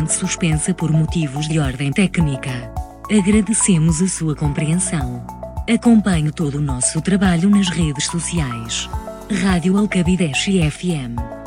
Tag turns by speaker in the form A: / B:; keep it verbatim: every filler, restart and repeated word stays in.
A: suspensa por motivos de ordem técnica. Agradecemos a sua compreensão. Acompanhe todo o nosso trabalho nas redes sociais. Rádio Alcabideche F M.